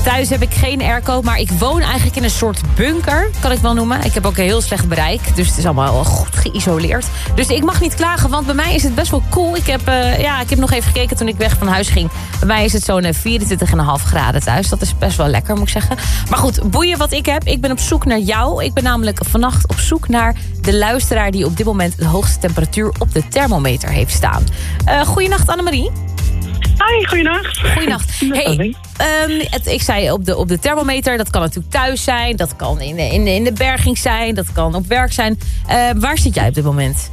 Thuis heb ik geen airco, maar ik woon eigenlijk in een soort bunker, kan ik wel noemen. Ik heb ook een heel slecht bereik, dus het is allemaal goed geïsoleerd. Dus ik mag niet klagen, want bij mij is het best wel cool. Ik heb nog even gekeken toen ik weg van huis ging. Bij mij is het zo'n 24,5 graden thuis. Dat is best wel lekker, moet ik zeggen. Maar goed, boeien wat ik heb. Ik ben op zoek naar jou. Ik ben namelijk vannacht op zoek naar de luisteraar die op dit moment de hoogste temperatuur op de thermometer heeft staan. Goeienacht, Annemarie. Hoi, goeienacht. Goeienacht. Hey, ik zei op de thermometer, dat kan natuurlijk thuis zijn. Dat kan in de berging zijn. Dat kan op werk zijn. Waar zit jij op dit moment?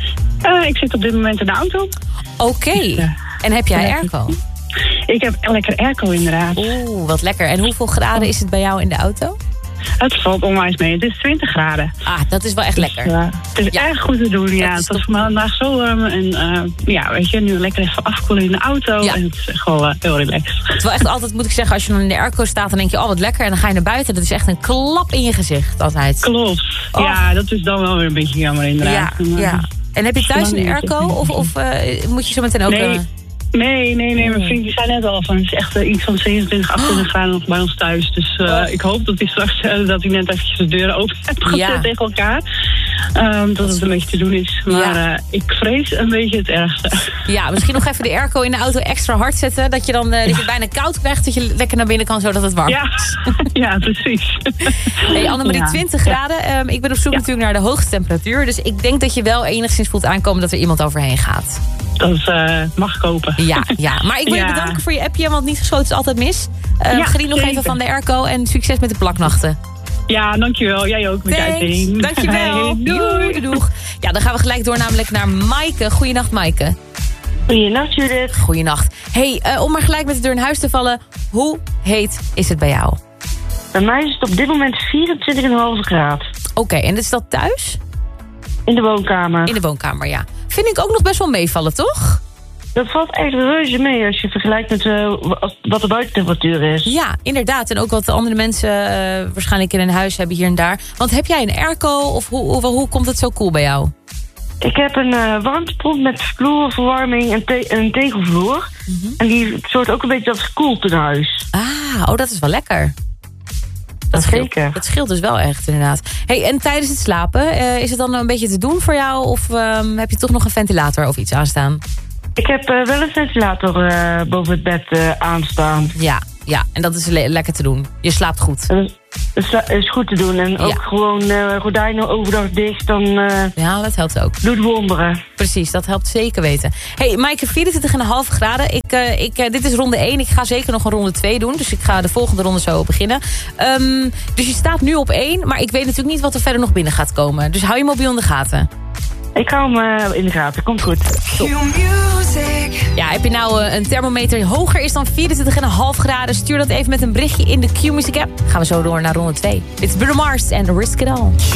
Ik zit op dit moment in de auto. Oké. En heb jij airco? Ik heb lekker airco inderdaad. Oeh, wat lekker. En hoeveel graden is het bij jou in de auto? Het valt onwijs mee. Het is 20 graden. Ah, dat is wel echt lekker. Het is erg goed te doen, ja. Het was vandaag zo warm. En weet je, nu lekker even afkoelen in de auto. Ja. En het is echt wel heel relaxed. Het is wel echt altijd, moet ik zeggen, als je dan in de airco staat, dan denk je, oh wat lekker. En dan ga je naar buiten. Dat is echt een klap in je gezicht altijd. Klopt. Oh. Ja, dat is dan wel weer een beetje jammer inderdaad. Ja. En heb je thuis een airco? Of moet je zo meteen ook... Nee. Mijn vriend die zei net al van het is echt iets van 27, 28 graden nog bij ons thuis. Dus ik hoop dat hij straks dat hij net eventjes de deuren open heeft gezet tegen elkaar. Dat het een beetje te doen is. Maar ik vrees een beetje het ergste. Ja, misschien nog even de airco in de auto extra hard zetten. Dat je dan dat je bijna koud krijgt. Dat je lekker naar binnen kan zodat het warm is. Ja, precies. Hey Annemarie, 20 graden. Ik ben op zoek natuurlijk naar de hoogste temperatuur. Dus ik denk dat je wel enigszins voelt aankomen dat er iemand overheen gaat. Dat mag ik hopen. Ja. Maar ik wil je bedanken voor je appje, want niet geschoten is altijd mis. Geniet nog even van de airco en succes met de plaknachten. Ja, dankjewel. Jij ook met je uitzending. Dankjewel. Hey, doei. Ja, dan gaan we gelijk door namelijk naar Maaike. Goeienacht, Maaike. Goeienacht, Judith. Goeienacht. Hey, om maar gelijk met de deur in huis te vallen. Hoe heet is het bij jou? Bij mij is het op dit moment 24,5 graden. Oké, en is dat thuis? In de woonkamer. In de woonkamer, ja. Vind ik ook nog best wel meevallen, toch? Dat valt echt reuze mee als je vergelijkt met wat de buitentemperatuur is. Ja, inderdaad. En ook wat de andere mensen waarschijnlijk in hun huis hebben hier en daar. Want heb jij een airco of hoe komt het zo cool bij jou? Ik heb een warmtepomp met vloerverwarming en een tegelvloer. Mm-hmm. En die zorgt ook een beetje dat het koelt in huis. Dat is wel lekker. Dat scheelt dus wel echt, inderdaad. Hey, en tijdens het slapen, is het dan een beetje te doen voor jou? Of heb je toch nog een ventilator of iets aanstaan? Ik heb wel een ventilator boven het bed aanstaan. Ja, en dat is lekker te doen. Je slaapt goed. Dat is goed te doen. En ook gewoon gordijnen overdag dicht, dan dat helpt ook. Doet wonderen. Precies, dat helpt zeker weten. Hey, Maaike, 24,5 graden. Dit is ronde 1. Ik ga zeker nog een ronde 2 doen. Dus ik ga de volgende ronde zo beginnen. Dus je staat nu op 1. Maar ik weet natuurlijk niet wat er verder nog binnen gaat komen. Dus hou je mobiel in de gaten. Ik hou hem in de gaten. Komt goed. Ja, heb je nou een thermometer hoger is dan 24,5 graden? Stuur dat even met een berichtje in de Q-Music app. Gaan we zo door naar ronde 2. Dit is Bruno Mars en Risk It All.